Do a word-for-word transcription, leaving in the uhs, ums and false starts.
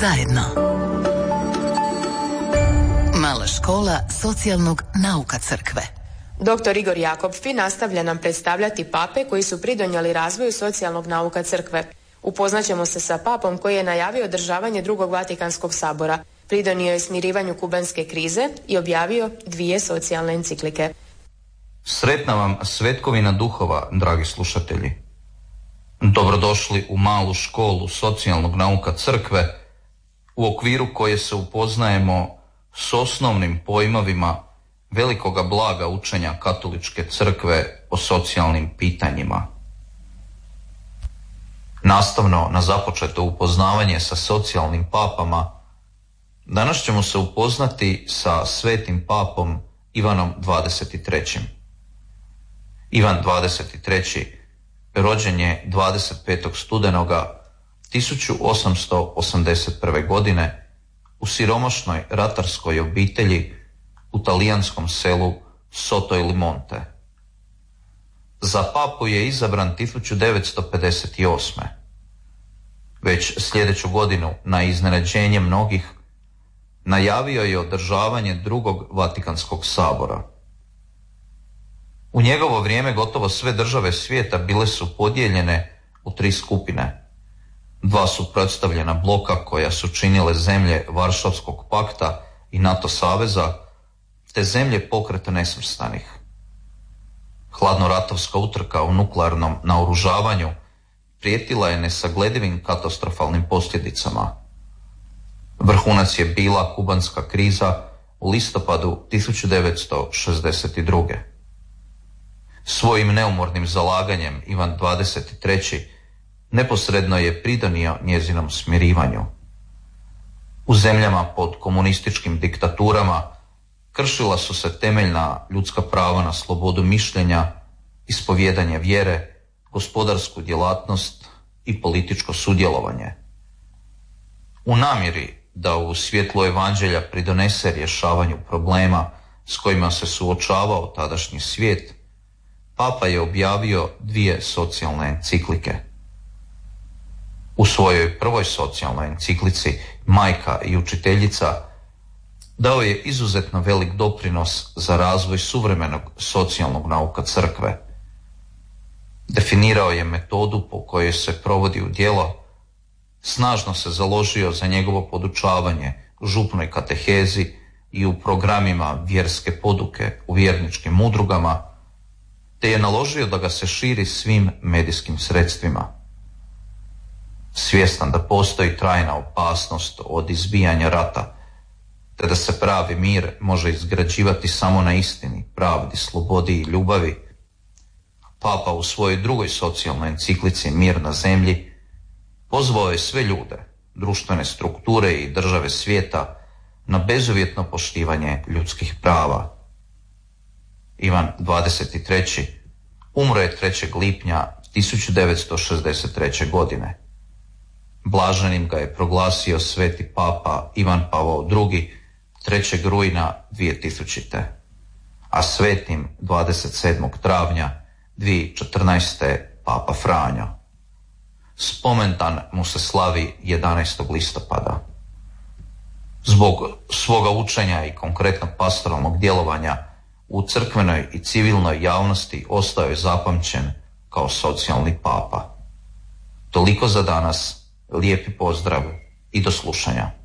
zajedno. Mala škola socijalnog nauka crkve. Doktor Igor Jakopfi nastavlja nam predstavljati pape koji su pridonijeli razvoju socijalnog nauka crkve. Upoznaćemo se sa papom koji je najavio održavanje drugog Vatikanskog sabora, pridonio je smirivanju kubanske krize i objavio dvije socijalne enciklike. Sretna vam svetkovina duhova, dragi slušatelji. Dobrodošli u malu školu socijalnog nauka crkve, u okviru koje se upoznajemo s osnovnim pojmovima velikoga blaga učenja katoličke crkve o socijalnim pitanjima. Nastavno na započeto upoznavanje sa socijalnim papama, danas ćemo se upoznati sa svetim papom Ivanom dvadeset trećim. Ivan dvadeset treći rođen je dvadeset petog studenoga tisuću osamsto osamdeset prve. godine u siromašnoj ratarskoj obitelji u talijanskom selu Soto il Monte. Za papu je izabran tisuću devetsto pedeset osme. Već sljedeću godinu, na iznenađenje mnogih, najavio je održavanje drugog Vatikanskog sabora. U njegovo vrijeme gotovo sve države svijeta bile su podijeljene u tri skupine. Dva suprotstavljena bloka koja su činile zemlje Varšavskog pakta i NATO saveza, te zemlje pokreta nesvrstanih. Hladnoratovska utrka u nuklearnom naoružavanju prijetila je nesagledivim katastrofalnim posljedicama. Vrhunac je bila kubanska kriza u listopadu tisuću devetsto šezdeset druge. Svojim neumornim zalaganjem Ivan dvadeset treći neposredno je pridonio njezinom smirivanju. U zemljama pod komunističkim diktaturama kršila su se temeljna ljudska prava na slobodu mišljenja, ispovijedanje vjere, gospodarsku djelatnost i političko sudjelovanje. U namjeri da u svjetlu evanđelja pridonese rješavanju problema s kojima se suočavao tadašnji svijet, Papa je objavio dvije socijalne enciklike. U svojoj prvoj socijalnoj enciklici Majka i učiteljica dao je izuzetno velik doprinos za razvoj suvremenog socijalnog nauka crkve. Definirao je metodu po kojoj se provodi u djelo, snažno se založio za njegovo podučavanje u župnoj katehezi i u programima vjerske poduke u vjerničkim udrugama, te je naložio da ga se širi svim medijskim sredstvima. Svjestan da postoji trajna opasnost od izbijanja rata, te da se pravi mir može izgrađivati samo na istini, pravdi, slobodi i ljubavi, Papa u svojoj drugoj socijalnoj enciklici Mir na zemlji pozvao je sve ljude, društvene strukture i države svijeta na bezuvjetno poštivanje ljudskih prava. Ivan dvadeset treći umro je trećeg lipnja tisuću devetsto šezdeset treće. godine. Blaženim ga je proglasio sveti papa Ivan Pavao drugi trećeg rujna dvije tisućite. a svetim dvadeset sedmog travnja dvije tisuće četrnaeste. Papa Franjo. Spomendan mu se slavi jedanaestog listopada. Zbog svoga učenja i konkretnog pastoralnog djelovanja u crkvenoj i civilnoj javnosti ostao je zapamćen kao socijalni papa. Toliko za danas, lijepi pozdrav i do slušanja.